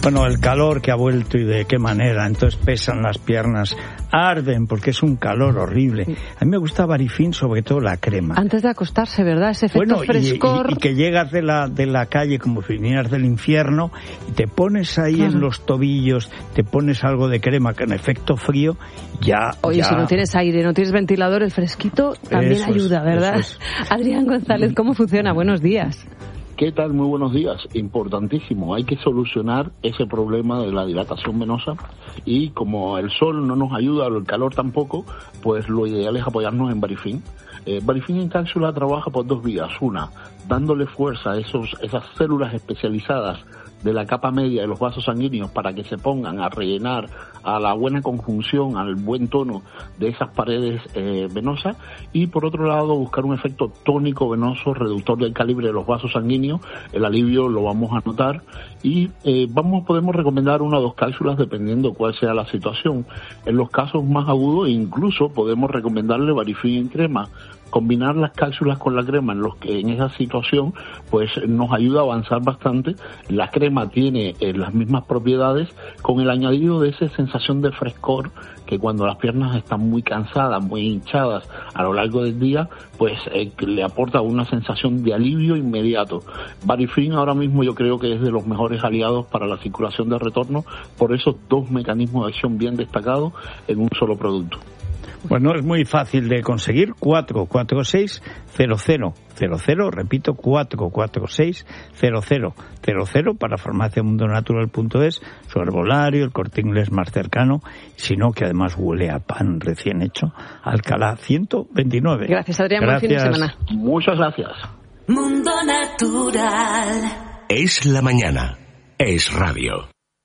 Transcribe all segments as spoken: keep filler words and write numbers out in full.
Bueno, el calor que ha vuelto y de qué manera, entonces pesan las piernas, arden porque es un calor horrible. A mí me gusta Barifin, sobre todo la crema. Antes de acostarse, ¿verdad? Ese efecto bueno, frescor. Y, y, y que llegas de la, de la calle como si vinieras del infierno y te pones ahí claro. en los tobillos, te pones algo de crema que en efecto frío, ya... Oye, ya... si no tienes aire, no tienes ventilador, el fresquito también eso ayuda, es, ¿verdad? Es. Adrián González, ¿cómo funciona? Buenos días. ¿Qué tal? Muy buenos días. Importantísimo. Hay que solucionar ese problema de la dilatación venosa y como el sol no nos ayuda, o el calor tampoco, pues lo ideal es apoyarnos en Barifin. Eh, Barifin en cápsula trabaja por dos vías. Una, dándole fuerza a esos, esas células especializadas de la capa media de los vasos sanguíneos para que se pongan a rellenar a la buena conjunción, al buen tono de esas paredes eh, venosas, y por otro lado buscar un efecto tónico venoso, reductor del calibre de los vasos sanguíneos. El alivio lo vamos a notar y eh, vamos podemos recomendar una o dos cápsulas dependiendo cuál sea la situación. En los casos más agudos incluso podemos recomendarle Barifin en crema. Combinar las cápsulas con la crema en los que en esa situación pues nos ayuda a avanzar bastante. La crema tiene eh, las mismas propiedades con el añadido de esa sensación de frescor que cuando las piernas están muy cansadas, muy hinchadas a lo largo del día, pues eh, le aporta una sensación de alivio inmediato. Barifin ahora mismo yo creo que es de los mejores aliados para la circulación de retorno por esos dos mecanismos de acción bien destacados en un solo producto. Bueno, es muy fácil de conseguir, cuatro cuatro seis cero cero cero cero, repito, cuatro cuatro seis cero cero cero cero para farmacia mundo natural punto es, su herbolario, el Corte Inglés más cercano, sino que además huele a pan recién hecho, Alcalá ciento veintinueve. Gracias, Adrián, buen fin de semana. Muchas gracias. Mundo Natural. Es la mañana, es radio.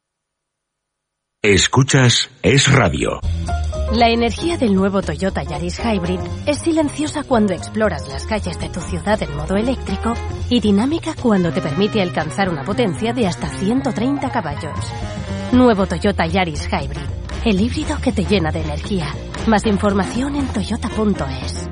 Escuchas, es radio. La energía del nuevo Toyota Yaris Hybrid es silenciosa cuando exploras las calles de tu ciudad en modo eléctrico y dinámica cuando te permite alcanzar una potencia de hasta ciento treinta caballos. Nuevo Toyota Yaris Hybrid, el híbrido que te llena de energía. Más información en toyota punto es.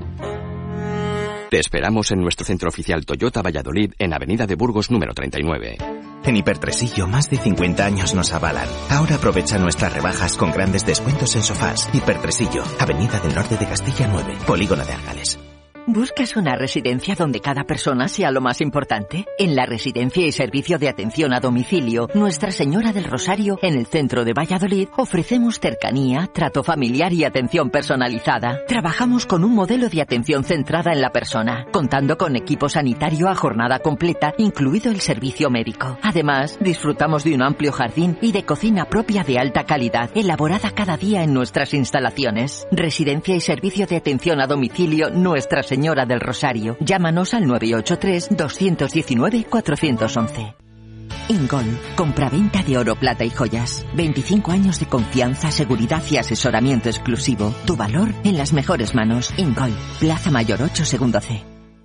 Te esperamos en nuestro centro oficial Toyota Valladolid en Avenida de Burgos número treinta y nueve. En Hipertresillo más de cincuenta años nos avalan. Ahora aprovecha nuestras rebajas con grandes descuentos en sofás. Hipertresillo, Avenida del Norte de Castilla nueve, Polígono de Argales. ¿Buscas una residencia donde cada persona sea lo más importante? En la Residencia y Servicio de Atención a Domicilio Nuestra Señora del Rosario, en el centro de Valladolid, ofrecemos cercanía, trato familiar y atención personalizada. Trabajamos con un modelo de atención centrada en la persona, contando con equipo sanitario a jornada completa, incluido el servicio médico. Además, disfrutamos de un amplio jardín y de cocina propia de alta calidad, elaborada cada día en nuestras instalaciones. Residencia y Servicio de Atención a Domicilio Nuestra Señora Señora del Rosario. Llámanos al nueve ocho tres, dos uno nueve, cuatro uno uno. Ingol, compraventa de oro, plata y joyas. veinticinco años de confianza, seguridad y asesoramiento exclusivo. Tu valor en las mejores manos. Ingol, Plaza Mayor ocho, segundo C.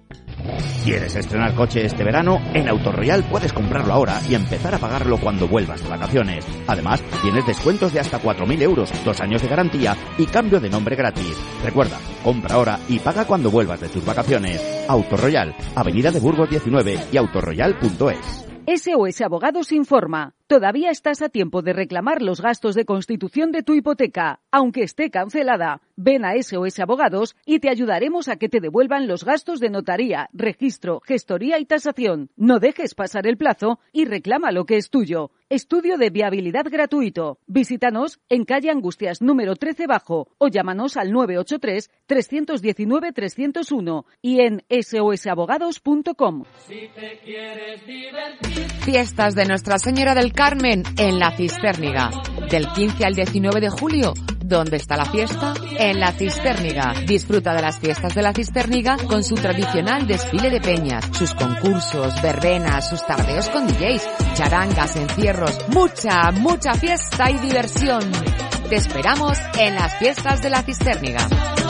¿Quieres estrenar coche este verano? En Autoroyal puedes comprarlo ahora y empezar a pagarlo cuando vuelvas de vacaciones. Además, tienes descuentos de hasta cuatro mil euros, dos años de garantía y cambio de nombre gratis. Recuerda, compra ahora y paga cuando vuelvas de tus vacaciones. Autoroyal, Avenida de Burgos diecinueve y autoroyal punto es. S O S Abogados informa. Todavía estás a tiempo de reclamar los gastos de constitución de tu hipoteca, aunque esté cancelada. Ven a S O S Abogados y te ayudaremos a que te devuelvan los gastos de notaría, registro, gestoría y tasación. No dejes pasar el plazo y reclama lo que es tuyo. Estudio de viabilidad gratuito. Visítanos en calle Angustias número trece bajo o llámanos al nueve ocho tres, tres uno nueve, tres cero uno y en ese o ese abogados punto com. Si te quieres divertir. Fiestas de Nuestra Señora del Carmen en La Cistérniga. Del quince al diecinueve de julio. ¿Dónde está la fiesta? En La Cistérniga. Disfruta de las fiestas de La Cistérniga con su tradicional desfile de peñas, sus concursos, verbenas, sus tardeos con D Js, charangas, encierros, mucha, mucha fiesta y diversión. Te esperamos en las fiestas de La Cistérniga.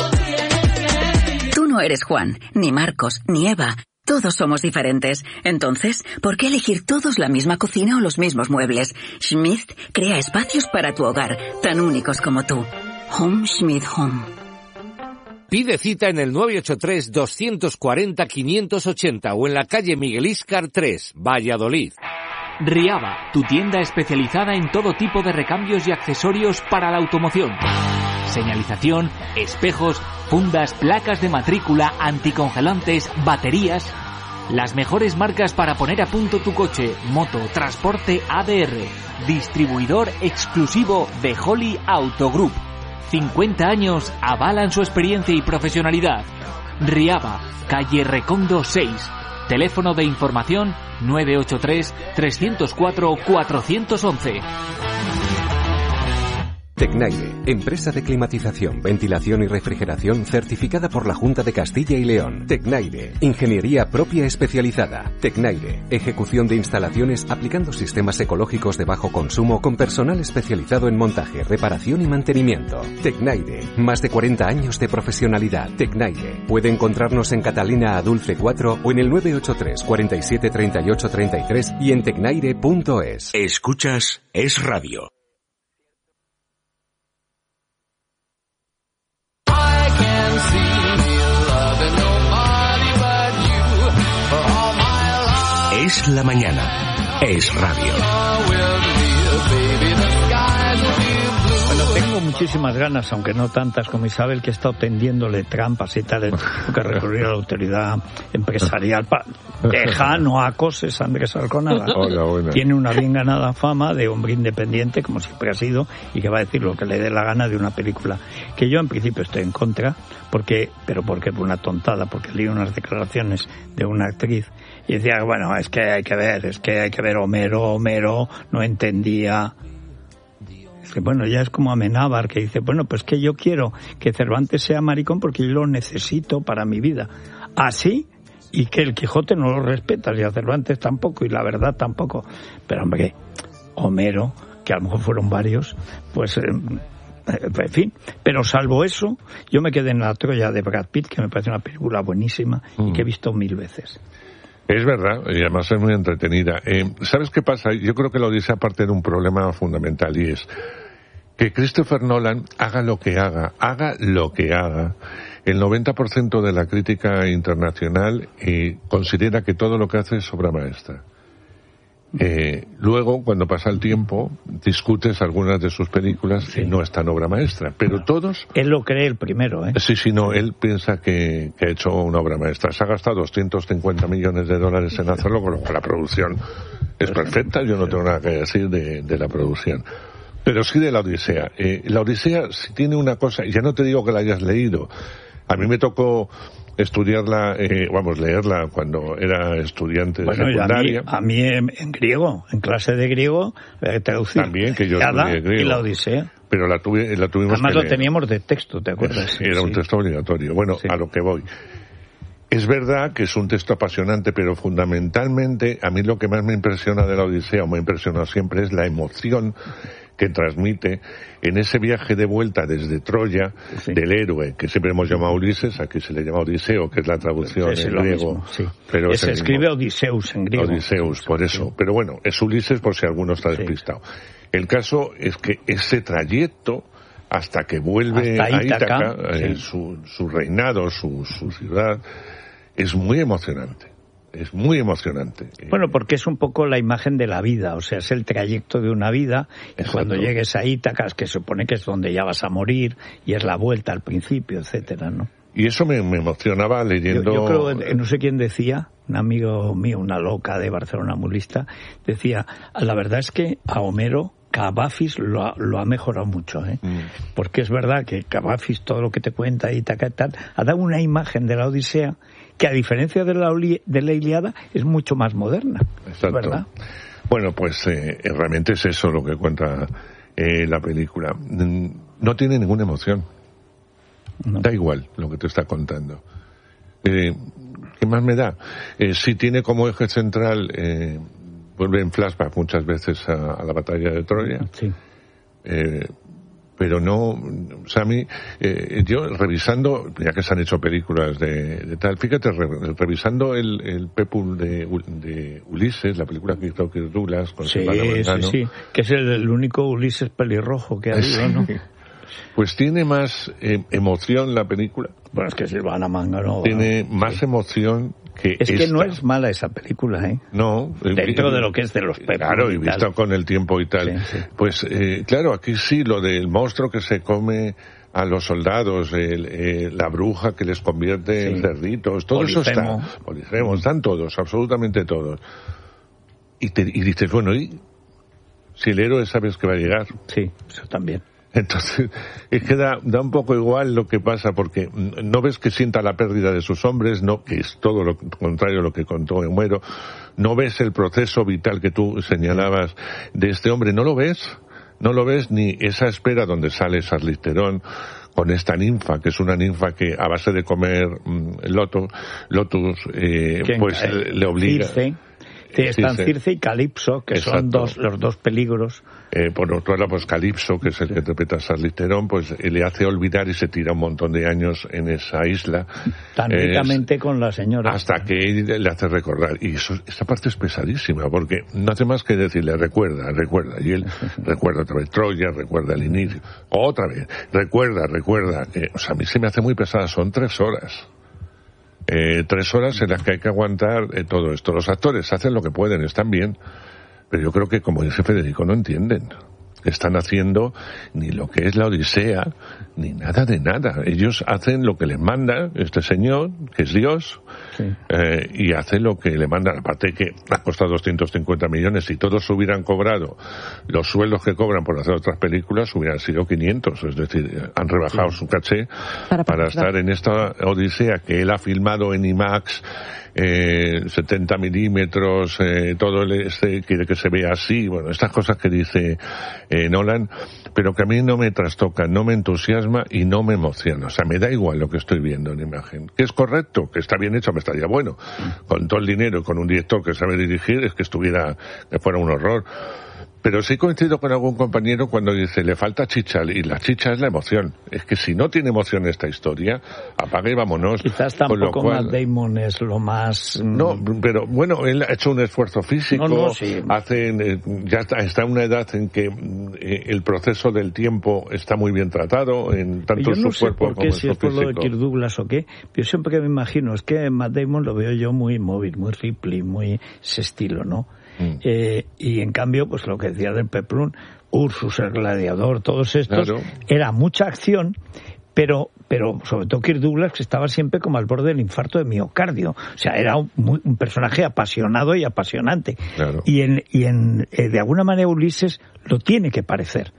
Tú no eres Juan, ni Marcos, ni Eva. Todos somos diferentes. Entonces, ¿por qué elegir todos la misma cocina o los mismos muebles? Schmidt crea espacios para tu hogar, tan únicos como tú. Home Schmidt Home. Pide cita en el nueve ocho tres, dos cuatro cero, quinientos ochenta o en la calle Miguel Íscar tres, Valladolid. Riava, tu tienda especializada en todo tipo de recambios y accesorios para la automoción. Señalización, espejos, fundas, placas de matrícula, anticongelantes, baterías. Las mejores marcas para poner a punto tu coche, moto, transporte A D R. Distribuidor exclusivo de Holly Auto Group. cincuenta años avalan su experiencia y profesionalidad. Riava, calle Recondo seis. Teléfono de información nueve ocho tres, tres cero cuatro, cuatro uno uno. Tecnaire, empresa de climatización, ventilación y refrigeración certificada por la Junta de Castilla y León. Tecnaire, ingeniería propia especializada. Tecnaire, ejecución de instalaciones aplicando sistemas ecológicos de bajo consumo con personal especializado en montaje, reparación y mantenimiento. Tecnaire, más de cuarenta años de profesionalidad. Tecnaire, puede encontrarnos en Catalina Adulce cuatro o en el nueve ocho tres, cuarenta y siete, treinta y ocho, treinta y tres y en tecnaire punto es. Escuchas Es Radio. Es la mañana. Es radio. Bueno, tengo muchísimas ganas, aunque no tantas como Isabel, que he estado tendiéndole trampas y tal, que recurrir a la autoridad empresarial. Pa... Deja, no acoses a Andrés Arconada. Hola, buena. Tiene una bien ganada fama de hombre independiente, como siempre ha sido, y que va a decir lo que le dé la gana de una película. Que yo en principio estoy en contra, porque pero porque por una tontada, porque leí unas declaraciones de una actriz y decía, bueno, es que hay que ver, es que hay que ver Homero, Homero no entendía. Es que bueno, ya es como Amenábar, que dice, bueno, pues que yo quiero que Cervantes sea maricón porque yo lo necesito para mi vida. Así, y que el Quijote no lo respeta, y a Cervantes tampoco, y la verdad tampoco. Pero hombre, Homero, que a lo mejor fueron varios, pues... Eh, en fin, pero salvo eso, yo me quedé en La Troya de Brad Pitt, que me parece una película buenísima mm. y que he visto mil veces. Es verdad, y además es muy entretenida. Eh, ¿Sabes qué pasa? Yo creo que la Odisea parte de un problema fundamental, y es que Christopher Nolan, haga lo que haga, haga lo que haga, el noventa por ciento de la crítica internacional eh, considera que todo lo que hace es obra maestra. Eh, luego, cuando pasa el tiempo, discutes algunas de sus películas sí. y no es tan obra maestra, pero no. todos... Él lo cree el primero, ¿eh? Sí, sí, no, él piensa que, que ha hecho una obra maestra. Se ha gastado doscientos cincuenta millones de dólares en hacerlo, con lo cual la producción es perfecta, yo no tengo nada que decir de, de la producción. Pero sí de la Odisea. Eh, la Odisea sí tiene una cosa, y ya no te digo que la hayas leído, a mí me tocó... estudiarla, eh, vamos, leerla cuando era estudiante de bueno, secundaria. A mí, a mí en, en griego, en clase de griego, eh, traducir. También, que yo estudié griego. Y la Odisea. Pero la, tuve, la tuvimos Además que lo leer. teníamos de texto, ¿te acuerdas? Sí, era sí. un texto obligatorio. Bueno, sí. a lo que voy. Es verdad que es un texto apasionante, pero fundamentalmente a mí lo que más me impresiona de la Odisea, o me impresionó siempre, es la emoción que transmite en ese viaje de vuelta desde Troya sí. del héroe, que siempre hemos llamado Ulises, aquí se le llama Odiseo, que es la traducción es en griego. Mismo, sí. Pero se escribe mismo. Odiseus en griego. Odiseus, por eso. Sí. Pero bueno, es Ulises por si alguno está despistado. Sí. El caso es que ese trayecto hasta que vuelve hasta a Ítaca, Ítaca eh, sí. su, su reinado, su, su ciudad, es muy emocionante. Es muy emocionante. Bueno, porque es un poco la imagen de la vida, o sea, es el trayecto de una vida, y cuando llegues a Ítaca, que se supone que es donde ya vas a morir, y es la vuelta al principio, etcétera, ¿no? Y eso me, me emocionaba leyendo... Yo, yo creo, no sé quién decía, un amigo mío, una loca de Barcelona, mulista, decía, la verdad es que a Homero Cavafis lo ha, lo ha mejorado mucho, ¿eh? Mm. Porque es verdad que Cavafis, todo lo que te cuenta Ítaca y tal, ha dado una imagen de la Odisea que a diferencia de la, de la Ilíada es mucho más moderna. Exacto. ¿Verdad? Bueno, pues eh, realmente es eso lo que cuenta eh, la película. No tiene ninguna emoción. No. Da igual lo que te está contando. Eh, ¿Qué más me da? Eh, sí tiene como eje central, eh, vuelve en flashback muchas veces a, a la batalla de Troya. Sí. Eh, pero no, o sea, a mí, eh, yo revisando, ya que se han hecho películas de, de tal, fíjate, re, revisando el, el Pepul de, de Ulises, la película que hizo Kirk Douglas con sí, sí, sí, que es el, el único Ulises pelirrojo que ha habido, ¿no? Pues tiene más eh, emoción la película. Bueno, es que Silvana Manga no... Tiene más sí. emoción que es que esta... no es mala esa película, ¿eh? No. Dentro de lo que es de los Peplum. Claro, y visto con el tiempo y tal. Sí, sí. Pues, eh, claro, aquí sí, lo del monstruo que se come a los soldados, el, eh, la bruja que les convierte sí. en cerditos, todo Polifemo. Eso está. Polifemo, están todos, absolutamente todos. Y, te, y dices, bueno, ¿y si el héroe sabes que va a llegar? Sí, eso también. Entonces, es que da, da un poco igual lo que pasa, porque no ves que sienta la pérdida de sus hombres, no, que es todo lo contrario a lo que contó Homero, no ves el proceso vital que tú señalabas de este hombre, no lo ves, no lo ves ni esa espera donde sale Charlize Theron con esta ninfa, que es una ninfa que a base de comer mm, loto, lotus, eh, pues eh, le obliga... Circe. Que están Circe. Circe y Calipso, que Exacto. son dos, los dos peligros. Eh, por otro lado, pues Calipso, que es el que interpreta a Charlize Theron, pues eh, le hace olvidar y se tira un montón de años en esa isla. Tan eh, ricamente con la señora. Hasta que él le hace recordar. Y eso, esa parte es pesadísima, porque no hace más que decirle, recuerda, recuerda. Y él recuerda otra vez Troya, recuerda el inicio, otra vez, recuerda, recuerda. Eh, o sea, a mí se me hace muy pesada, son tres horas. Eh, tres horas en las que hay que aguantar eh, todo esto. Los actores hacen lo que pueden, están bien, pero yo creo que, como dice Federico, no entienden. Están haciendo ni lo que es la Odisea, ni nada de nada. Ellos hacen lo que les manda este señor, que es Dios, sí. eh, y hace lo que le mandan. Aparte que ha costado doscientos cincuenta millones. Si todos hubieran cobrado los sueldos que cobran por hacer otras películas, hubieran sido quinientos. Es decir, han rebajado sí. su caché para, para estar en esta Odisea que él ha filmado en IMAX, eh, setenta milímetros, eh, todo el este, quiere que se vea así. Bueno, estas cosas que dice eh, Nolan, pero que a mí no me trastoca, no me entusiasma y no me emociona. O sea, me da igual lo que estoy viendo en imagen. Que es correcto, que está bien hecho, me estaría bueno. Con todo el dinero y con un director que sabe dirigir, es que estuviera, que fuera un horror. Pero sí coincido con algún compañero cuando dice, le falta chicha, y la chicha es la emoción. Es que si no tiene emoción esta historia, apaga y vámonos. Quizás tampoco cual... Matt Damon es lo más... No, pero bueno, él ha hecho un esfuerzo físico, no, no, sí. hace, ya está, está en una edad en que eh, el proceso del tiempo está muy bien tratado, en tanto yo no su sé cuerpo por qué, como si en es su por físico. Lo de Kirk Douglas o qué, yo siempre que me imagino, es que Matt Damon lo veo yo muy móvil, muy Ripley, muy ese estilo, ¿no? Mm. Eh, y en cambio, pues lo que decía del Peplum, Ursus, el gladiador, todos estos, claro. Era mucha acción, pero pero sobre todo Kirk Douglas, que estaba siempre como al borde del infarto de miocardio. O sea, era un, muy, un personaje apasionado y apasionante. Claro. Y en, y en eh, de alguna manera Ulises lo tiene que parecer.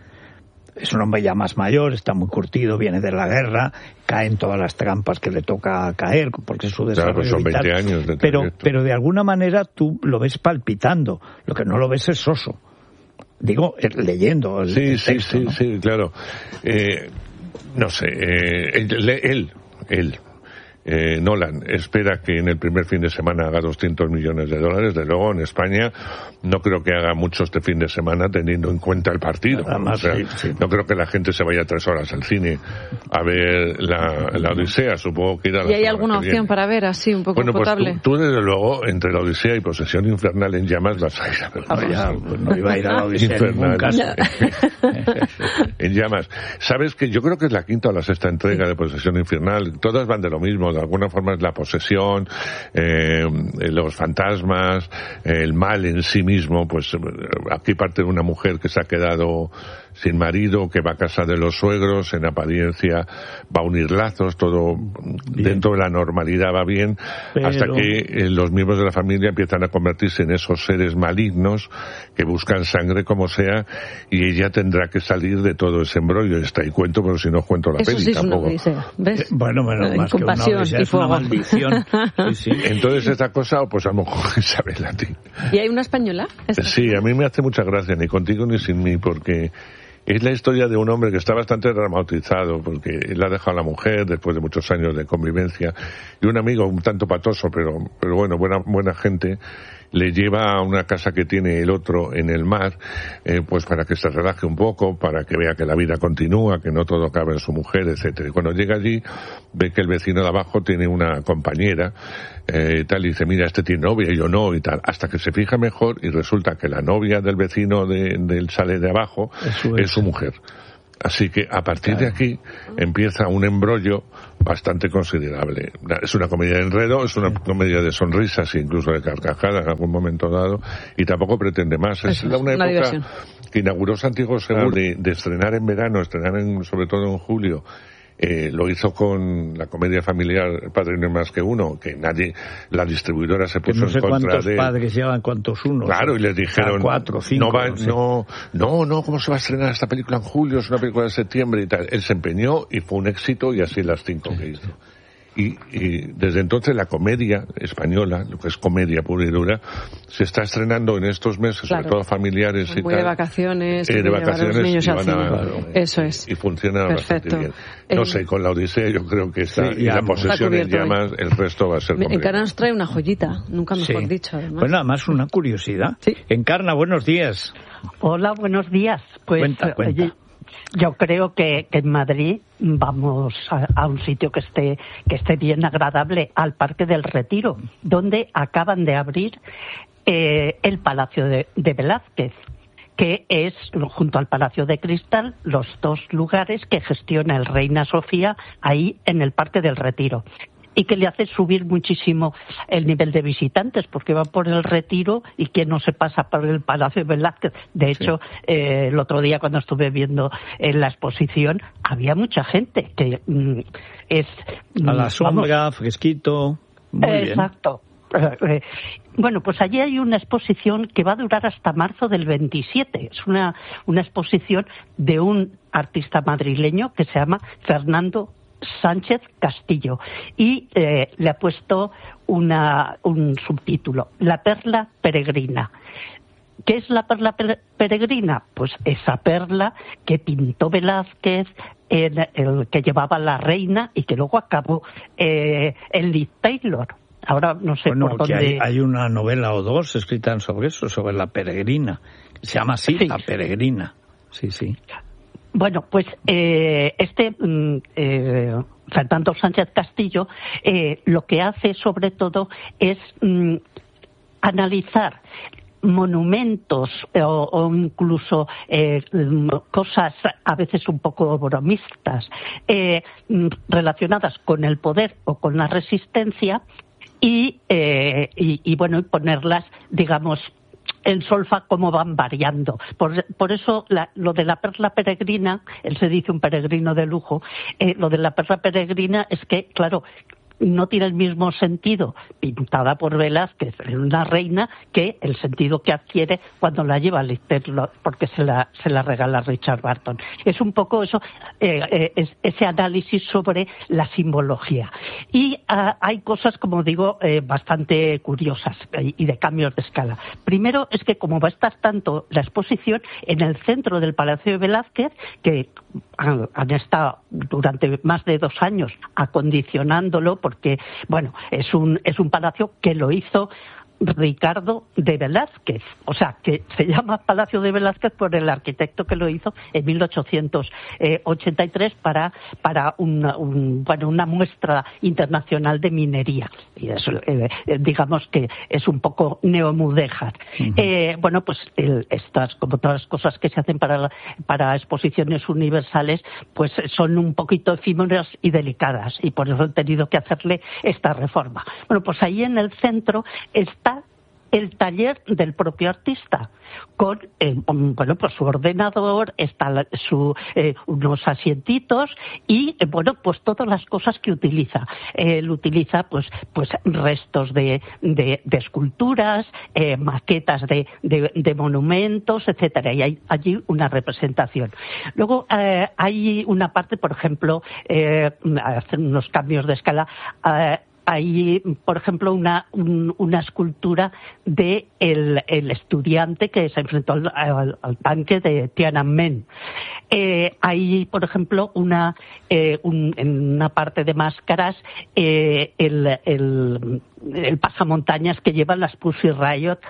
Es un hombre ya más mayor, está muy curtido, viene de la guerra, cae en todas las trampas que le toca caer, porque es su desarrollo claro, son vital. veinte años de pero, pero de alguna manera tú lo ves palpitando, lo que no lo ves es soso. Digo, leyendo el, sí, el sí, texto, sí, ¿no? sí, claro. Eh, no sé, eh, él, él, él eh, Nolan espera que en el primer fin de semana haga doscientos millones de dólares. De luego, en España no creo que haga mucho este fin de semana teniendo en cuenta el partido. Además, o sea, sí, sí. No creo que la gente se vaya tres horas al cine a ver la, la Odisea. Supongo que irá a la ¿Y hay alguna opción viene. Para ver así, un poco bueno, potable? Pues tú, tú, desde luego, entre la Odisea y Posesión Infernal en Llamas vas a ir a ver. Ah, ya, pues no iba a ir a la Odisea en ningún caso. En Llamas. ¿Sabes que yo creo que es la quinta o la sexta entrega de Posesión Infernal? Todas van de lo mismo. De alguna forma es la posesión, eh, los fantasmas, el mal en sí mismo. Pues aquí parte de una mujer que se ha quedado sin marido, que va a casa de los suegros, en apariencia va a unir lazos, todo bien. Dentro de la normalidad va bien, pero... hasta que eh, los miembros de la familia empiezan a convertirse en esos seres malignos que buscan sangre como sea, y ella tendrá que salir de todo ese embrollo. Está ahí cuento, pero si no cuento la Eso peli sí tampoco. Es una ¿ves? Eh, bueno, menos más que una odisea, es una maldición. Sí, sí. Entonces esta cosa, pues a lo mejor Isabel a ti. ¿Y hay una española? Sí, a mí me hace mucha gracia, ni contigo ni sin mí, porque es la historia de un hombre que está bastante traumatizado, porque él ha dejado a la mujer después de muchos años de convivencia, y un amigo un tanto patoso, pero, pero bueno, buena, buena gente, le lleva a una casa que tiene el otro en el mar, eh, pues para que se relaje un poco, para que vea que la vida continúa, que no todo cabe en su mujer, etcétera. Y cuando llega allí, ve que el vecino de abajo tiene una compañera, eh, tal, y dice, mira, este tiene novia, y yo no, y tal, hasta que se fija mejor, y resulta que la novia del vecino de, del sale de abajo es su mujer. Así que a partir de aquí empieza un embrollo bastante considerable. Es una comedia de enredo, es una comedia de sonrisas, incluso de carcajadas en algún momento dado, y tampoco pretende más. Es una, una época diversión. Que inauguró Santiago Segura de, de estrenar en verano, estrenar en, sobre todo en julio. Eh, lo hizo con la comedia familiar Padre no hay más que uno, que nadie, la distribuidora se puso que no sé en contra cuántos de... padres llevan cuántos unos. Claro, y les dijeron, cuatro, cinco, no, va, no, sé. no, no, no, ¿cómo se va a estrenar esta película en julio? Es una película de septiembre y tal. Él se empeñó y fue un éxito, y así las cinco que hizo. Y, y desde entonces la comedia española, lo que es comedia pura y dura, se está estrenando en estos meses, claro. sobre todo familiares y Muy tal. de vacaciones, eh, de vacaciones los niños y, al van cine. a, Claro. Eso es. Y funciona Perfecto. bastante bien. No eh, sé, con la Odisea yo creo que está, sí, y la no, posesión en llamas, el resto va a ser complicado. Encarna nos trae una joyita, nunca mejor sí. dicho, además. Bueno, además una curiosidad. Sí. Encarna, buenos días. Hola, buenos días. Pues cuenta, cuenta. Oye, yo creo que, que en Madrid vamos a, a un sitio que esté que esté bien agradable, al Parque del Retiro, donde acaban de abrir eh, el Palacio de, de Velázquez, que es, junto al Palacio de Cristal, los dos lugares que gestiona el Reina Sofía ahí en el Parque del Retiro. Y que le hace subir muchísimo el nivel de visitantes, porque van por el Retiro y quien no se pasa por el Palacio de Velázquez. De hecho, sí. eh, el otro día cuando estuve viendo en la exposición, había mucha gente que mm, es... A la sombra, vamos, fresquito, muy exacto. bien. Eh, bueno, pues allí hay una exposición que va a durar hasta marzo del veintisiete. Es una, una exposición de un artista madrileño que se llama Fernando Sánchez Castillo, y eh, le ha puesto una, un subtítulo, La perla peregrina. ¿Qué es la perla peregrina? Pues esa perla que pintó Velázquez, en el que llevaba la reina y que luego acabó eh, en Liz Taylor. Ahora no sé bueno, por dónde... Hay, hay una novela o dos escritas sobre eso, sobre la peregrina. Se llama así, sí. La peregrina. Sí, sí. Bueno, pues eh, este eh, Fernando Sánchez Castillo eh, lo que hace sobre todo es mm, analizar monumentos eh, o, o incluso eh, cosas a veces un poco bromistas eh, relacionadas con el poder o con la resistencia y, eh, y, y bueno, y ponerlas, digamos, en solfa cómo van variando. Por, por eso la, lo de la perla peregrina, él se dice un peregrino de lujo, eh, lo de la perla peregrina es que, claro, no tiene el mismo sentido pintada por Velázquez en una reina que el sentido que adquiere cuando la lleva a Liz Taylor, porque se la, se la regala Richard Barton. Es un poco eso, eh, eh, es, ese análisis sobre la simbología. Y uh, hay cosas, como digo, eh, bastante curiosas eh, y de cambios de escala. Primero es que como va a estar tanto la exposición en el centro del Palacio de Velázquez, que han, han estado durante más de dos años acondicionándolo, porque, bueno, es un, es un palacio que lo hizo Ricardo de Velázquez, o sea, que se llama Palacio de Velázquez por el arquitecto que lo hizo en mil ochocientos ochenta y tres para, para una, un, bueno, una muestra internacional de minería. Y eso, eh, digamos que es un poco neomudéjar. Uh-huh. Eh, bueno, pues el, estas, como todas las cosas que se hacen para, para exposiciones universales, pues son un poquito efímeras y delicadas, y por eso han tenido que hacerle esta reforma. Bueno, pues ahí en el centro está el taller del propio artista, con eh, bueno, pues su ordenador, está la, su, eh, unos asientitos y eh, bueno, pues todas las cosas que utiliza. Él utiliza pues pues restos de, de, de esculturas, eh, maquetas de, de, de monumentos, etcétera, y hay allí una representación. Luego eh, hay una parte, por ejemplo, eh, hacen unos cambios de escala. Eh, Hay, por ejemplo, una, un, una escultura de el, el estudiante que se enfrentó al, al, al tanque de Tiananmen. Eh, hay, por ejemplo, una, eh, un, en una parte de máscaras, eh, el, el, el pasamontañas que llevan las Pussy Riot,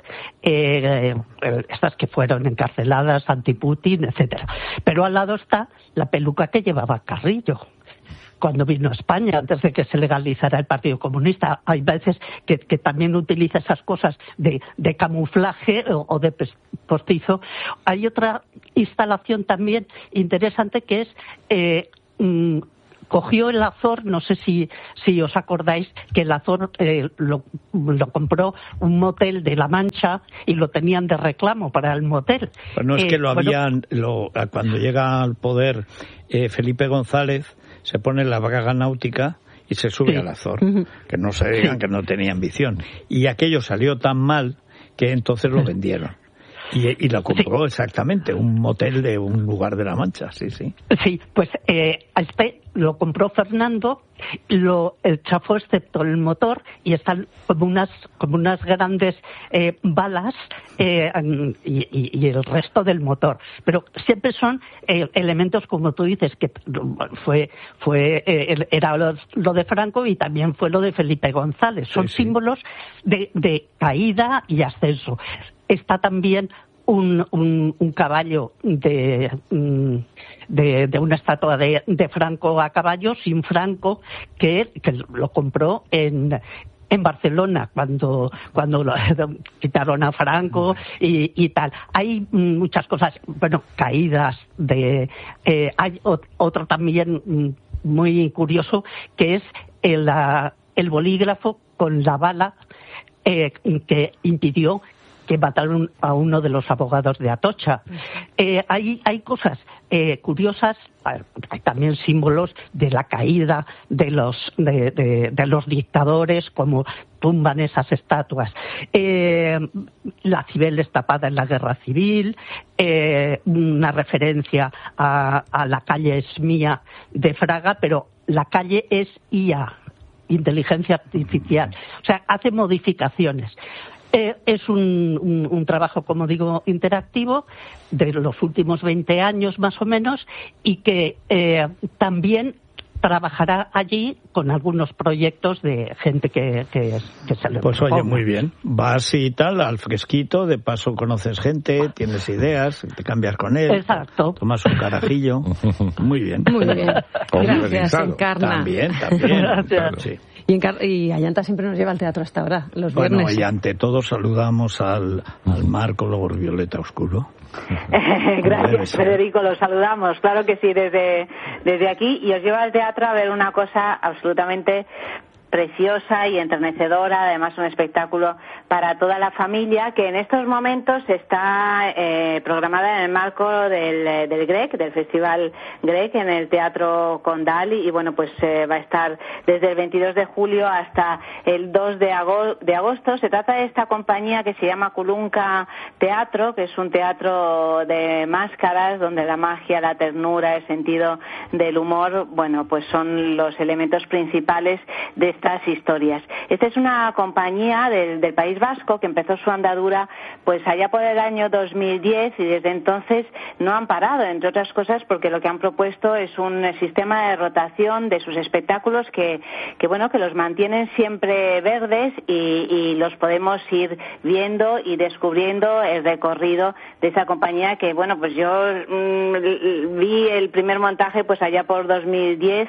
eh, eh, estas que fueron encarceladas, anti-Putin, etcétera. Pero al lado está la peluca que llevaba Carrillo. cuando vino a España, antes de que se legalizara el Partido Comunista. Hay veces que, que también utiliza esas cosas de, de camuflaje o, o de postizo. Hay otra instalación también interesante que es... Eh, mmm, cogió el Azor, no sé si, si os acordáis, que el Azor eh, lo, lo compró un motel de La Mancha y lo tenían de reclamo para el motel. Pues no es eh, que lo bueno, habían, lo, cuando llega al poder eh, Felipe González, se pone la braga náutica y se sube sí. al Azor, que no se digan que no tenía ambición. Y aquello salió tan mal que entonces lo vendieron. Y, y lo compró sí. exactamente, un motel de un lugar de La Mancha, sí, sí. Sí, pues eh, este lo compró Fernando, lo chafó excepto el motor y están como unas como unas grandes eh, balas eh, y, y, y el resto del motor. Pero siempre son eh, elementos, como tú dices, que fue fue eh, era lo, lo de Franco y también fue lo de Felipe González. Son sí, sí. símbolos de, de caída y ascenso. Está también un, un, un caballo de, de, de una estatua de, de Franco a caballo, sin Franco, que, que lo compró en, en Barcelona cuando cuando lo, quitaron a Franco y, y tal. Hay muchas cosas, bueno, caídas de... Eh, hay otro también muy curioso, que es el, el bolígrafo con la bala eh, que impidió que mataron a uno de los abogados de Atocha. Eh, hay, hay cosas eh, curiosas, hay también símbolos de la caída de los, de, de, de los dictadores, como tumban esas estatuas. Eh, la Cibeles tapada en la guerra civil, eh, una referencia a, a la calle Esmía de Fraga, pero la calle es I A, inteligencia artificial. O sea, hace modificaciones. Eh, es un, un, un trabajo, como digo, interactivo de los últimos veinte años más o menos y que eh, también trabajará allí con algunos proyectos de gente que, que, que se le Pues proponga. oye, muy bien. Vas y tal, al fresquito, de paso conoces gente, tienes ideas, te cambias con él. Exacto. Tomas un carajillo. Muy bien. Muy bien. Gracias, Encarna. También, también. Gracias. Sí. Y, en Car- y Ayanta siempre nos lleva al teatro hasta ahora, los bueno, viernes. y ante todo saludamos al, al Marco Logor Violeta Oscuro. Gracias, Federico, los saludamos, claro que sí, desde, desde aquí, y os lleva al teatro a ver una cosa absolutamente preciosa y enternecedora, además un espectáculo para toda la familia, que en estos momentos está eh, programada en el marco del, del Grec, del Festival Grec, en el Teatro Condal, y bueno, pues eh, va a estar desde el veintidós de julio hasta el dos de agosto. Se trata de esta compañía que se llama Kulunka Teatro, que es un teatro de máscaras, donde la magia, la ternura, el sentido del humor, bueno, pues son los elementos principales de estas historias. Esta es una compañía del, del País Vasco que empezó su andadura pues allá por el año dos mil diez y desde entonces no han parado, entre otras cosas porque lo que han propuesto es un sistema de rotación de sus espectáculos que, que bueno, que los mantienen siempre verdes y, y los podemos ir viendo y descubriendo el recorrido de esa compañía que, bueno, pues yo mmm, vi el primer montaje pues allá por dos mil diez,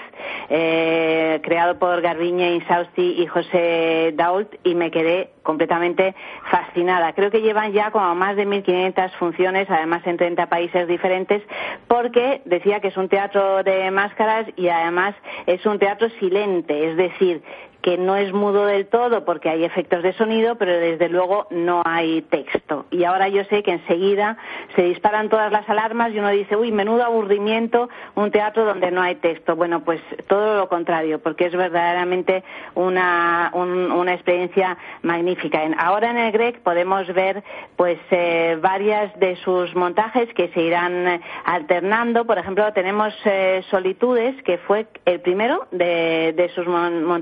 eh, creado por Garbiñe Insausti y José Dault, y me quedé completamente fascinada. Creo que llevan ya como más de mil quinientas funciones, además en treinta países diferentes, porque decía que es un teatro de máscaras y además es un teatro silente, es decir, que no es mudo del todo porque hay efectos de sonido, pero desde luego no hay texto. Y ahora yo sé que enseguida se disparan todas las alarmas y uno dice, uy, menudo aburrimiento, un teatro donde no hay texto. Bueno, pues todo lo contrario, porque es verdaderamente una, un, una experiencia magnífica. Ahora en el Grec podemos ver pues eh, varias de sus montajes que se irán alternando. Por ejemplo, tenemos eh, Solitudes, que fue el primero de, de sus montajes,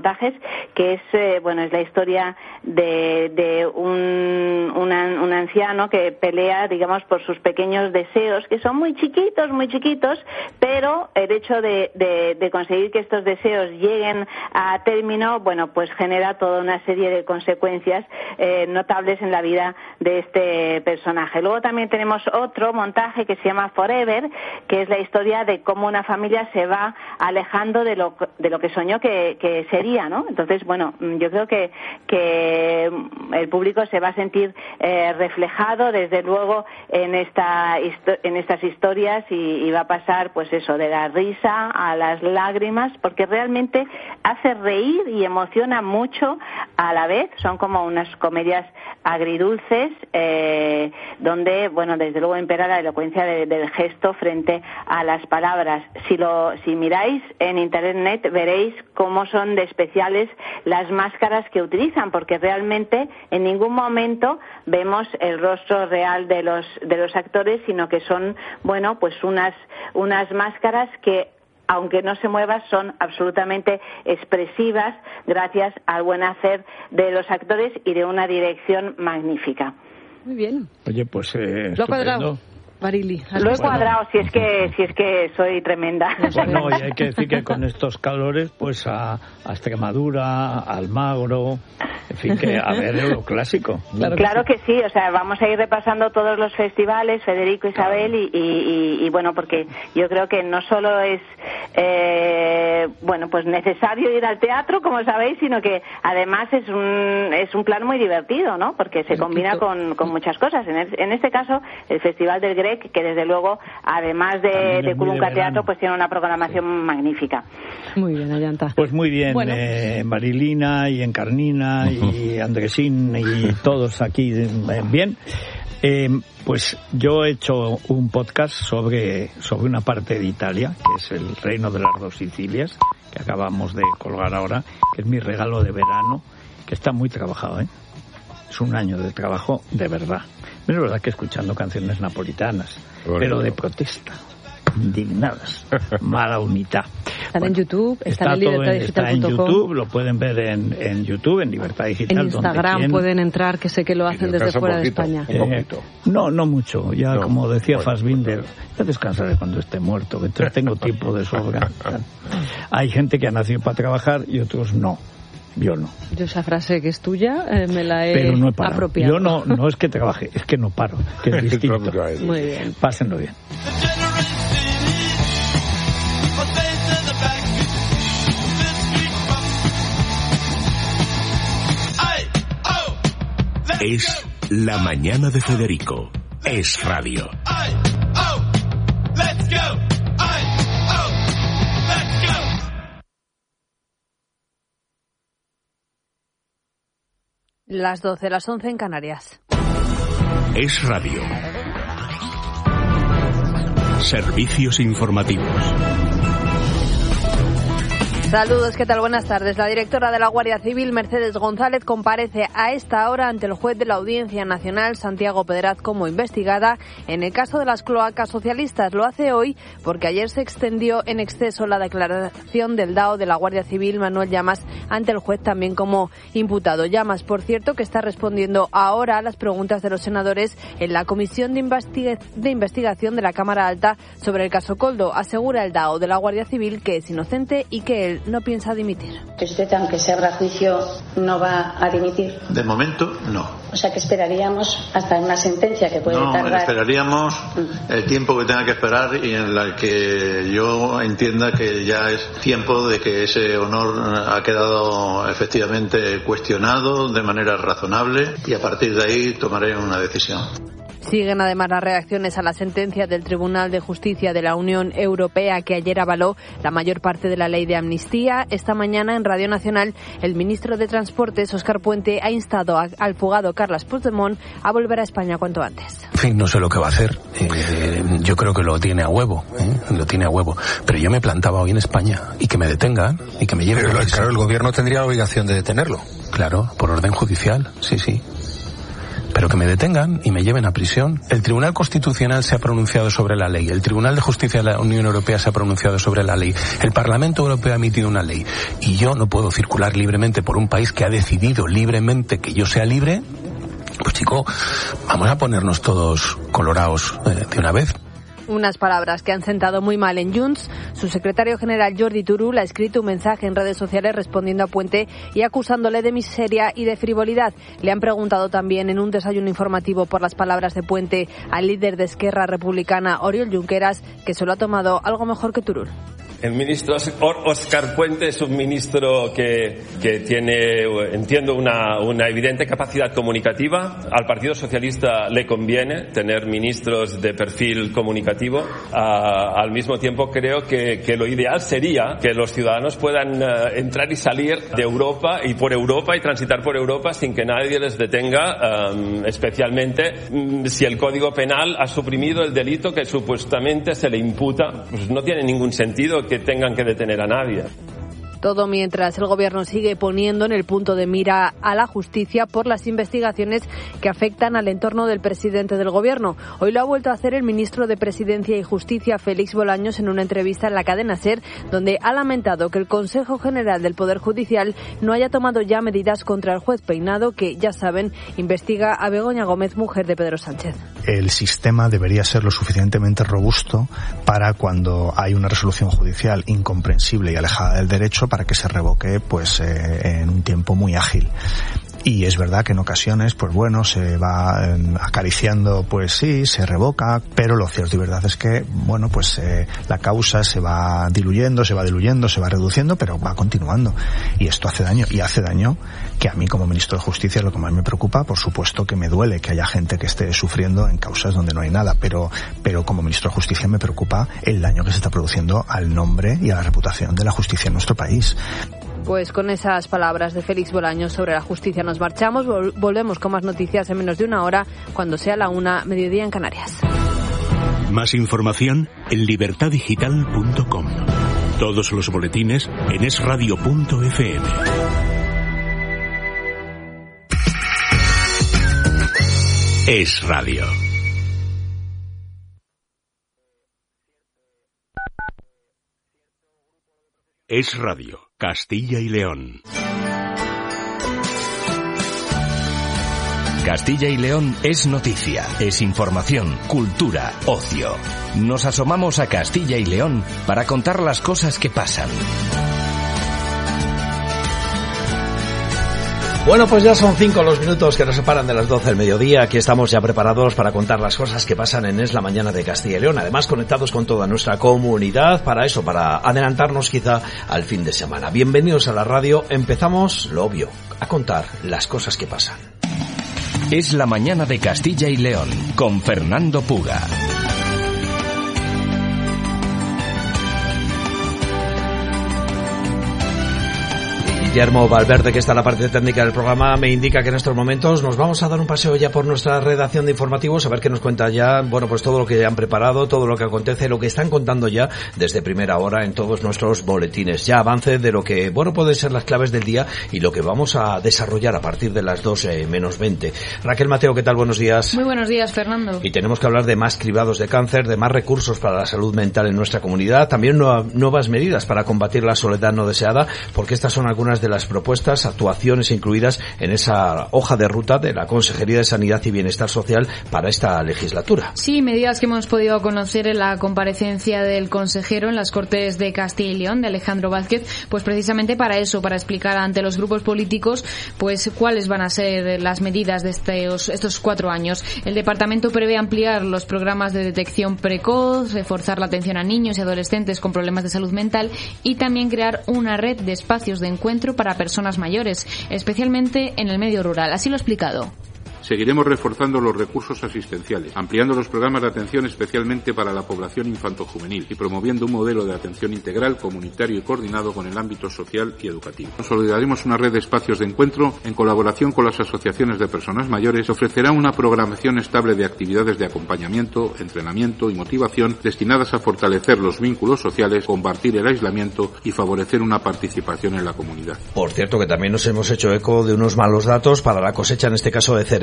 que es, eh, bueno, es la historia de, de un, una, un anciano que pelea, digamos, por sus pequeños deseos, que son muy chiquitos, muy chiquitos, pero el hecho de, de, de conseguir que estos deseos lleguen a término, bueno, pues genera toda una serie de consecuencias eh, notables en la vida de este personaje. Luego también tenemos otro montaje que se llama Forever, que es la historia de cómo una familia se va alejando de lo, de lo que soñó que, que sería, ¿no? Entonces, bueno, yo creo que, que el público se va a sentir eh, reflejado, desde luego, en esta en estas historias y, y va a pasar, pues eso, de la risa a las lágrimas, porque realmente hace reír y emociona mucho a la vez. Son como unas comedias agridulces, eh, donde, bueno, desde luego impera la elocuencia de, del gesto frente a las palabras. Si lo si miráis en internet veréis cómo son de especiales las máscaras que utilizan, porque realmente en ningún momento vemos el rostro real de los de los actores, sino que son, bueno, pues unas unas máscaras que, aunque no se muevan, son absolutamente expresivas gracias al buen hacer de los actores y de una dirección magnífica. Muy bien. Oye, pues eh, lo cuadrado, Marili. Lo he cuadrado, si es que si es que soy tremenda. Bueno, y hay que decir que con estos calores, pues a, a Extremadura, a Almagro, en fin, que a ver lo clásico. Claro, claro que sí, o sea, vamos a ir repasando todos los festivales, Federico, Isabel, y, y, y, y bueno, porque yo creo que no solo es, eh, bueno, pues necesario ir al teatro, como sabéis, sino que además es un es un plan muy divertido, ¿no? Porque se combina con, con muchas cosas. En, el, en este caso, el Festival del Grec, que desde luego, además de, de Culunca Teatro, pues tiene una programación sí. magnífica. Muy bien, Ayanta. Pues muy bien, bueno. eh, Marilina y Encarnina uh-huh. y Andresín y todos aquí bien. Eh, pues yo he hecho un podcast sobre, sobre una parte de Italia, que es el Reino de las Dos Sicilias, que acabamos de colgar ahora, que es mi regalo de verano, que está muy trabajado, ¿eh? Es un año de trabajo de verdad. Es verdad que escuchando canciones napolitanas, bueno, pero de protesta, indignadas, mala unidad. Están bueno, en YouTube, están está en libertad digital punto com. Está en YouTube, lo pueden ver en, en YouTube, en Libertad Digital. En Instagram pueden entrar, que sé que lo hacen desde fuera poquito, de España. Eh, no, no mucho. Ya, no, como decía bueno, Fassbinder, ya descansaré cuando esté muerto, que entonces tengo tiempo de sobra. Hay gente que ha nacido para trabajar y otros no. Yo no. Yo esa frase que es tuya eh, me la he Pero no he apropiado. Yo no, no es que trabaje, es que no paro, que es distinto. Muy bien. Pásenlo bien. Es La Mañana de Federico. Es radio. Las doce, las once en Canarias. Es radio. Servicios informativos. Saludos, ¿qué tal? Buenas tardes. La directora de la Guardia Civil, Mercedes González, comparece a esta hora ante el juez de la Audiencia Nacional, Santiago Pedraz, como investigada en el caso de las cloacas socialistas. Lo hace hoy porque ayer se extendió en exceso la declaración del D A O de la Guardia Civil, Manuel Llamas, ante el juez también como imputado. Llamas, por cierto, que está respondiendo ahora a las preguntas de los senadores en la Comisión de, Investiga- de Investigación de la Cámara Alta sobre el caso Koldo. Asegura el D A O de la Guardia Civil que es inocente y que él no piensa dimitir. ¿Usted, aunque se abra juicio, no va a dimitir? De momento, no. O sea, que esperaríamos hasta una sentencia que puede no, tardar... No, esperaríamos mm. el tiempo que tenga que esperar y en el que yo entienda que ya es tiempo de que ese honor ha quedado efectivamente cuestionado de manera razonable y a partir de ahí tomaré una decisión. Siguen además las reacciones a la sentencia del Tribunal de Justicia de la Unión Europea que ayer avaló la mayor parte de la ley de amnistía. Esta mañana en Radio Nacional el ministro de Transportes, Óscar Puente, ha instado a, al fugado Carles Puigdemont a volver a España cuanto antes. En fin, no sé lo que va a hacer. Eh, yo creo que lo tiene a huevo, ¿eh? lo tiene a huevo. Pero yo me plantaba hoy en España y que me detengan y que me lleven. Pero claro, el gobierno tendría la obligación de detenerlo. Claro, por orden judicial, sí, sí. pero que me detengan y me lleven a prisión. El Tribunal Constitucional se ha pronunciado sobre la ley, el Tribunal de Justicia de la Unión Europea se ha pronunciado sobre la ley, el Parlamento Europeo ha emitido una ley, y yo no puedo circular libremente por un país que ha decidido libremente que yo sea libre. Pues chico, vamos a ponernos todos colorados eh, de una vez. Unas palabras que han sentado muy mal en Junts. Su secretario general Jordi Turull ha escrito un mensaje en redes sociales respondiendo a Puente y acusándole de miseria y de frivolidad. Le han preguntado también en un desayuno informativo por las palabras de Puente al líder de Esquerra Republicana, Oriol Junqueras, que solo ha tomado algo mejor que Turull. El ministro Óscar Puente es un ministro que, que tiene, entiendo, una, una evidente capacidad comunicativa. Al Partido Socialista le conviene tener ministros de perfil comunicativo. Uh, al mismo tiempo, creo que, que lo ideal sería que los ciudadanos puedan uh, entrar y salir de Europa y por Europa y transitar por Europa sin que nadie les detenga, um, especialmente um, si el Código Penal ha suprimido el delito que supuestamente se le imputa. Pues no tiene ningún sentido que tengan que detener a nadie. Todo mientras el Gobierno sigue poniendo en el punto de mira a la justicia por las investigaciones que afectan al entorno del presidente del Gobierno. Hoy lo ha vuelto a hacer el ministro de Presidencia y Justicia, Félix Bolaños, en una entrevista en la cadena SER, donde ha lamentado que el Consejo General del Poder Judicial no haya tomado ya medidas contra el juez Peinado, que, ya saben, investiga a Begoña Gómez, mujer de Pedro Sánchez. El sistema debería ser lo suficientemente robusto para cuando hay una resolución judicial incomprensible y alejada del derecho, para que se revoque pues eh, en un tiempo muy ágil. Y es verdad que en ocasiones, pues bueno, se va eh, acariciando, pues sí, se revoca, pero lo cierto y verdad es que, bueno, pues eh, la causa se va diluyendo, se va diluyendo, se va reduciendo, pero va continuando. Y esto hace daño, y hace daño que a mí como ministro de Justicia lo que más me preocupa, por supuesto que me duele que haya gente que esté sufriendo en causas donde no hay nada, pero, pero como ministro de Justicia me preocupa el daño que se está produciendo al nombre y a la reputación de la justicia en nuestro país. Pues con esas palabras de Félix Bolaños sobre la justicia nos marchamos. Vol- volvemos con más noticias en menos de una hora, cuando sea la una, mediodía en Canarias. Más información en libertad digital punto com. Todos los boletines en es radio punto efe eme. Es Radio. Es Radio, Castilla y León. Castilla y León es noticia, es información, cultura, ocio. Nos asomamos a Castilla y León para contar las cosas que pasan. Bueno, pues ya son cinco los minutos que nos separan de las doce del mediodía. Aquí estamos ya preparados para contar las cosas que pasan en Es la Mañana de Castilla y León. Además, conectados con toda nuestra comunidad para eso, para adelantarnos quizá al fin de semana. Bienvenidos a la radio. Empezamos, lo obvio, a contar las cosas que pasan. Es la Mañana de Castilla y León con Fernando Puga. Guillermo Valverde, que está en la parte técnica del programa, me indica que en estos momentos nos vamos a dar un paseo ya por nuestra redacción de informativos, a ver qué nos cuenta ya, bueno, pues todo lo que han preparado, todo lo que acontece, lo que están contando ya desde primera hora en todos nuestros boletines. Ya avance de lo que, bueno, pueden ser las claves del día y lo que vamos a desarrollar a partir de las doce menos veinte. Raquel Mateo, ¿qué tal? Buenos días. Muy buenos días, Fernando. Y tenemos que hablar de más cribados de cáncer, de más recursos para la salud mental en nuestra comunidad, también nuevas medidas para combatir la soledad no deseada, porque estas son algunas de las propuestas, actuaciones incluidas en esa hoja de ruta de la Consejería de Sanidad y Bienestar Social para esta legislatura. Sí, medidas que hemos podido conocer en la comparecencia del consejero en las Cortes de Castilla y León, de Alejandro Vázquez, pues precisamente para eso, para explicar ante los grupos políticos pues cuáles van a ser las medidas de estos, estos cuatro años. El departamento prevé ampliar los programas de detección precoz, reforzar la atención a niños y adolescentes con problemas de salud mental y también crear una red de espacios de encuentro para personas mayores, especialmente en el medio rural. Así lo ha explicado. Seguiremos reforzando los recursos asistenciales, ampliando los programas de atención especialmente para la población infantojuvenil y promoviendo un modelo de atención integral, comunitario y coordinado con el ámbito social y educativo. Consolidaremos una red de espacios de encuentro en colaboración con las asociaciones de personas mayores. Se ofrecerá una programación estable de actividades de acompañamiento, entrenamiento y motivación destinadas a fortalecer los vínculos sociales, combatir el aislamiento y favorecer una participación en la comunidad. Por cierto, que también nos hemos hecho eco de unos malos datos para la cosecha, en este caso de cereales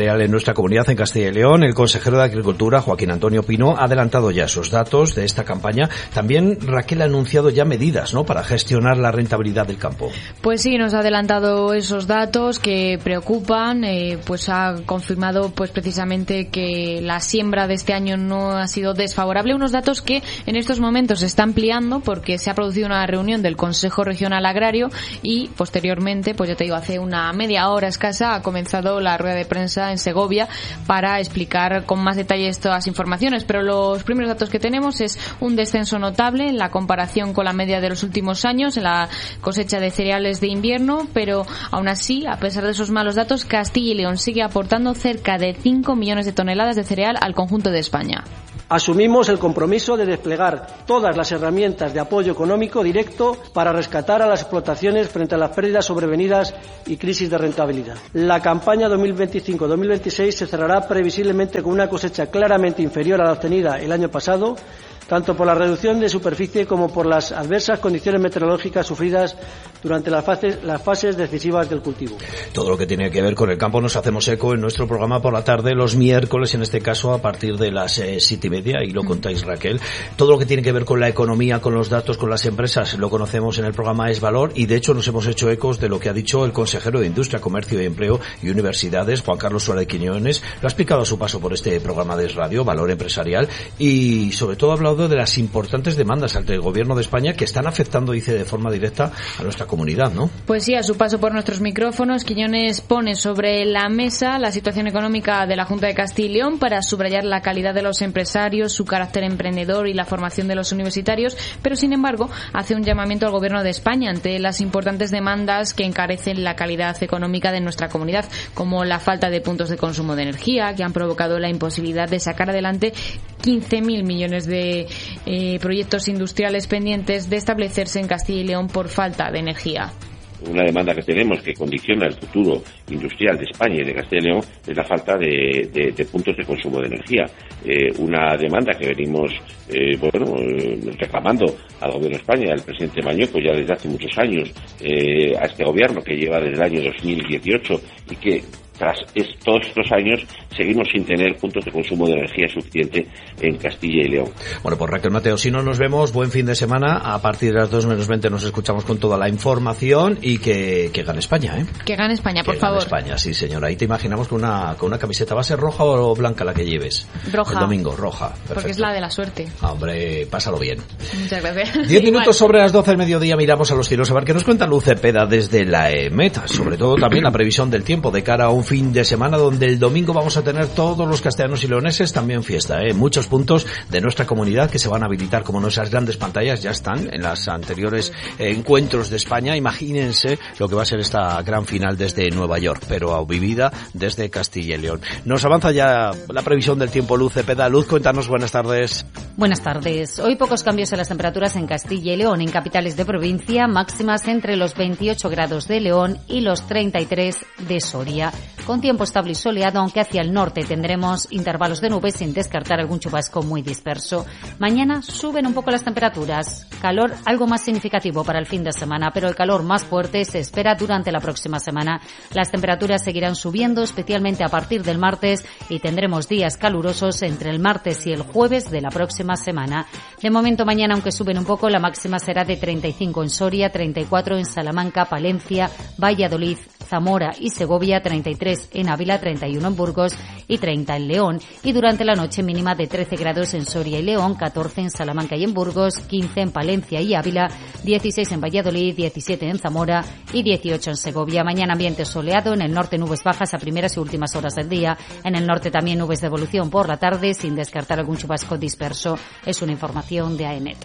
empresarial en nuestra comunidad, en Castilla y León. El consejero de Agricultura, Joaquín Antonio Pino, ha adelantado ya esos datos de esta campaña. También Raquel ha anunciado ya medidas, ¿no?, para gestionar la rentabilidad del campo. Pues sí, nos ha adelantado esos datos que preocupan. Eh, pues ha confirmado pues precisamente que la siembra de este año no ha sido desfavorable. Unos datos que en estos momentos se está ampliando porque se ha producido una reunión del Consejo Regional Agrario y posteriormente, pues ya te digo, hace una media hora escasa ha comenzado la rueda de prensa en Segovia para explicar con más detalle estas informaciones. Pero los primeros datos que tenemos es un descenso notable en la comparación con la media de los últimos años en la cosecha de cereales de invierno, pero aún así, a pesar de esos malos datos, Castilla y León sigue aportando cerca de cinco millones de toneladas de cereal al conjunto de España. Asumimos el compromiso de desplegar todas las herramientas de apoyo económico directo para rescatar a las explotaciones frente a las pérdidas sobrevenidas y crisis de rentabilidad. La campaña dos mil veinticinco dos mil veintiséis se cerrará previsiblemente con una cosecha claramente inferior a la obtenida el año pasado, tanto por la reducción de superficie como por las adversas condiciones meteorológicas sufridas durante las fases, las fases decisivas del cultivo. Todo lo que tiene que ver con el campo nos hacemos eco en nuestro programa por la tarde, los miércoles, en este caso a partir de las eh, siete y media, y lo contáis, Raquel. Todo lo que tiene que ver con la economía, con los datos, con las empresas, lo conocemos en el programa Es Valor, y de hecho nos hemos hecho ecos de lo que ha dicho el consejero de Industria, Comercio y Empleo y Universidades, Juan Carlos Suárez Quiñones. Lo ha explicado a su paso por este programa de Es Radio, Valor Empresarial, y sobre todo ha hablado de las importantes demandas ante el Gobierno de España que están afectando, dice, de forma directa a nuestra comunidad, ¿no? Pues sí, a su paso por nuestros micrófonos, Quiñones pone sobre la mesa la situación económica de la Junta de Castilla y León para subrayar la calidad de los empresarios, su carácter emprendedor y la formación de los universitarios, pero sin embargo hace un llamamiento al Gobierno de España ante las importantes demandas que encarecen la calidad económica de nuestra comunidad, como la falta de puntos de consumo de energía, que han provocado la imposibilidad de sacar adelante quince mil millones de eh, proyectos industriales pendientes de establecerse en Castilla y León por falta de energía. Una demanda que tenemos que condiciona el futuro industrial de España y de Castilla y León es la falta de, de, de puntos de consumo de energía. Eh, una demanda que venimos eh, bueno eh, reclamando al Gobierno de España, al presidente Mañueco, ya desde hace muchos años, eh, a este Gobierno que lleva desde el año dos mil dieciocho y que tras todos estos años seguimos sin tener puntos de consumo de energía suficiente en Castilla y León. Bueno, pues Raquel, Mateo, si no nos vemos, buen fin de semana. A partir de las dos menos veinte nos escuchamos con toda la información y que, que gane España, ¿eh? Que gane España, por que favor. Que gane España, sí, señora. Ahí te imaginamos con una, con una camiseta. ¿Va a ser roja o blanca la que lleves? Roja. El domingo, roja. Perfecto. Porque es la de la suerte. Hombre, pásalo bien. Muchas gracias. Diez minutos sobre las doce del mediodía, miramos a los cielos a ver qué nos cuenta Luz Cepeda desde la EMET. Sobre todo también la previsión del tiempo de cara a un fin de semana donde el domingo vamos a tener todos los castellanos y leoneses también fiesta, ¿eh? Muchos puntos de nuestra comunidad que se van a habilitar como nuestras grandes pantallas ya están en los anteriores eh, encuentros de España. Imagínense lo que va a ser esta gran final desde Nueva York, pero vivida desde Castilla y León. Nos avanza ya la previsión del tiempo, Luz Cepeda. Luz, cuéntanos, buenas tardes. Buenas tardes. Hoy pocos cambios en las temperaturas en Castilla y León. En capitales de provincia, máximas entre los veintiocho grados de León y los treinta y tres de Soria. Con tiempo estable y soleado, aunque hacia el norte tendremos intervalos de nubes sin descartar algún chubasco muy disperso. Mañana suben un poco las temperaturas. Calor algo más significativo para el fin de semana, pero el calor más fuerte se espera durante la próxima semana. Las temperaturas seguirán subiendo, especialmente a partir del martes, y tendremos días calurosos entre el martes y el jueves de la próxima semana. De momento, mañana, aunque suben un poco, la máxima será de treinta y cinco en Soria, treinta y cuatro en Salamanca, Palencia, Valladolid, Zamora y Segovia, treinta y tres en Ávila, treinta y uno en Burgos y treinta en León. Y durante la noche mínima de trece grados en Soria y León, catorce en Salamanca y en Burgos, quince en Palencia y Ávila, dieciséis en Valladolid, diecisiete en Zamora y dieciocho en Segovia. Mañana ambiente soleado, en el norte nubes bajas a primeras y últimas horas del día. En el norte también nubes de evolución por la tarde, sin descartar algún chubasco disperso. Es una información de AENET.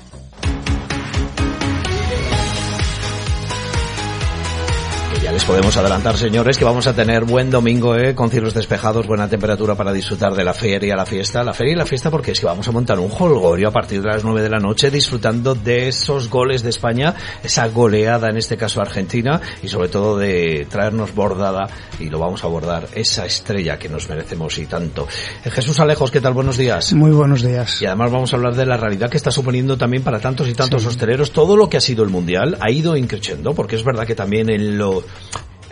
Ya les podemos adelantar, señores, que vamos a tener buen domingo, ¿eh? Con cielos despejados, buena temperatura para disfrutar de la feria, la fiesta. La feria y la fiesta porque es que vamos a montar un jolgorio a partir de las nueve de la noche disfrutando de esos goles de España, esa goleada, en este caso Argentina, y sobre todo de traernos bordada, y lo vamos a bordar, esa estrella que nos merecemos y tanto. Eh, Jesús Alejos, ¿qué tal? Buenos días. Muy buenos días. Y además vamos a hablar de la realidad que está suponiendo también para tantos y tantos sí. hosteleros todo lo que ha sido el Mundial. Ha ido increciendo, porque es verdad que también en lo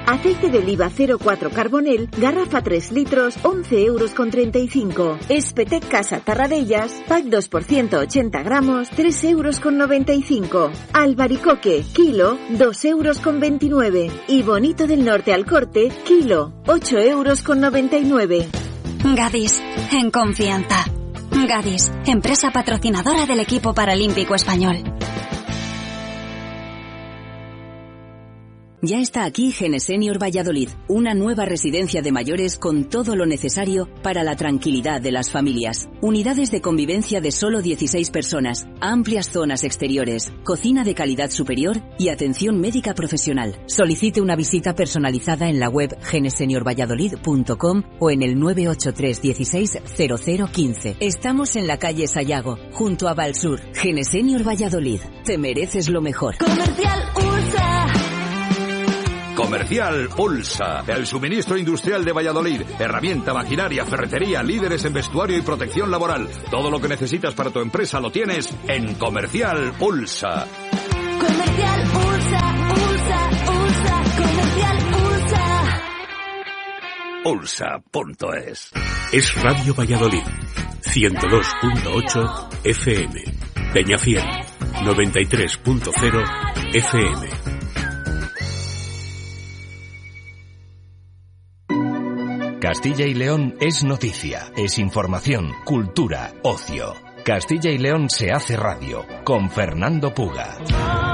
Aceite de oliva cero cuatro Carbonel, garrafa tres litros, once euros con treinta y cinco. Espetec Casa Tarradellas, pack dos por ciento ochenta gramos, tres euros con noventa y cinco. Albaricoque, kilo, dos euros con veintinueve. Y Bonito del Norte al Corte, kilo, ocho euros con noventa y nueve. Gadis, en confianza. Gadis, empresa patrocinadora del equipo paralímpico español. Ya está aquí Genesenior Valladolid, una nueva residencia de mayores con todo lo necesario para la tranquilidad de las familias. Unidades de convivencia de solo dieciséis personas, amplias zonas exteriores, cocina de calidad superior y atención médica profesional. Solicite una visita personalizada en la web genesenior valladolid punto com o en el nueve ocho tres dieciséis cero cero quince. Estamos en la calle Sayago, junto a Valsur. Genesenior Valladolid, te mereces lo mejor. Comercial Ursa. Comercial Ulsa, el suministro industrial de Valladolid. Herramienta, maquinaria, ferretería, líderes en vestuario y protección laboral. Todo lo que necesitas para tu empresa lo tienes en Comercial Ulsa. Comercial Ursa, Ursa, Ursa, Comercial Ursa. Ulsa punto es. Es Radio Valladolid, ciento dos punto ocho F M. Peñafiel, noventa y tres punto cero F M. Castilla y León es noticia, es información, cultura, ocio. Castilla y León se hace radio con Fernando Puga.